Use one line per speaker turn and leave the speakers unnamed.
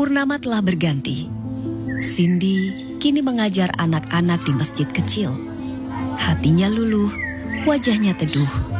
Purnama telah berganti. Cindy kini mengajar anak-anak di masjid kecil. Hatinya luluh, wajahnya teduh.